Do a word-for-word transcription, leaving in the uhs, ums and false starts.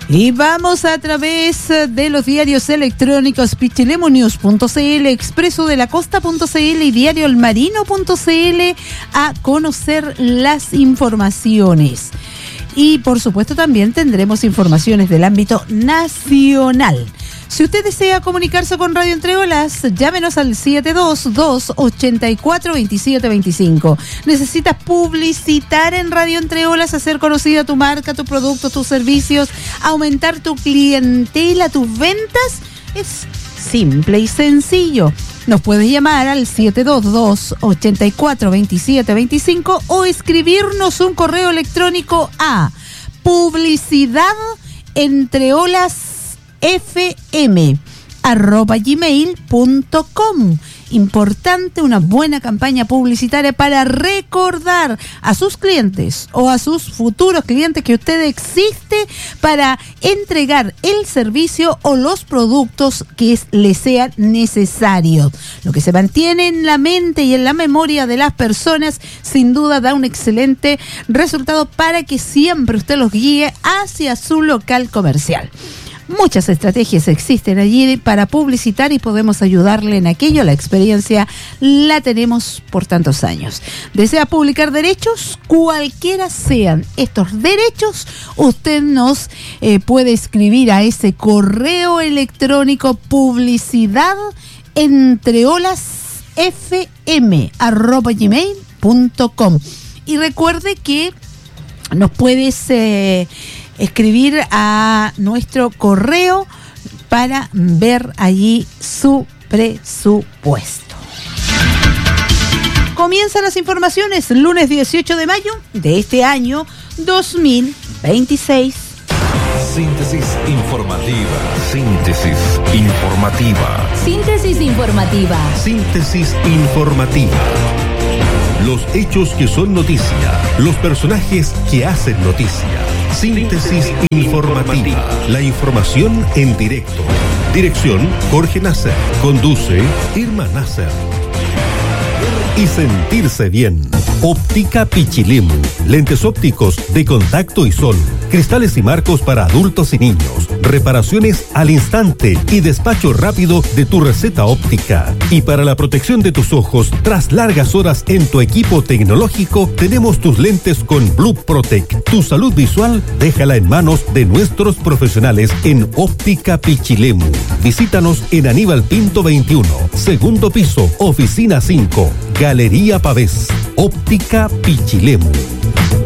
Y vamos a través de los diarios electrónicos pichilemonews punto c l, expreso de la costa punto c l y diario el marino punto c l a conocer las informaciones. Y por supuesto también tendremos informaciones del ámbito nacional. Si usted desea comunicarse con Radio Entre Olas, llámenos al siete dos dos, ocho cuatro, dos siete dos cinco. ¿Necesitas publicitar en Radio Entre Olas, hacer conocida tu marca, tu producto, tus servicios, aumentar tu clientela, tus ventas? Es simple y sencillo. Nos puedes llamar al siete dos dos, ocho cuatro, dos siete dos cinco o escribirnos un correo electrónico a publicidad entre olas fm arroba gmail punto com. Importante, una buena campaña publicitaria para recordar a sus clientes o a sus futuros clientes que usted existe para entregar el servicio o los productos que les sean necesarios. Lo que se mantiene en la mente y en la memoria de las personas sin duda da un excelente resultado para que siempre usted los guíe hacia su local comercial. Muchas estrategias existen allí para publicitar y podemos ayudarle en aquello. La experiencia la tenemos por tantos años. ¿Desea publicar derechos? Cualquiera sean estos derechos, usted nos eh, puede escribir a ese correo electrónico publicidad entre olas fm arroba gmail punto com. Y recuerde que nos puedes... Eh, escribir a nuestro correo para ver allí su presupuesto. Comienzan las informaciones, lunes dieciocho de mayo de este año dos mil veintiséis. Síntesis informativa. Síntesis informativa. Síntesis informativa. Síntesis informativa. Los hechos que son noticia, los personajes que hacen noticia. Síntesis informativa. La información en directo. Dirección Jorge Nasser. Conduce Irma Nasser. Y sentirse bien. Óptica Pichilemu. Lentes ópticos de contacto y sol. Cristales y marcos para adultos y niños. Reparaciones al instante y despacho rápido de tu receta óptica. Y para la protección de tus ojos, tras largas horas en tu equipo tecnológico, tenemos tus lentes con Blue Protect. Tu salud visual, déjala en manos de nuestros profesionales en Óptica Pichilemu. Visítanos en Aníbal Pinto veintiuno, segundo piso, oficina cinco, Galería Pavés. Óptica Pichilemu.